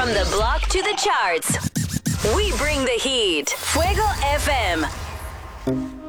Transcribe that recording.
From the block to the charts, we bring the heat. Fuego FM.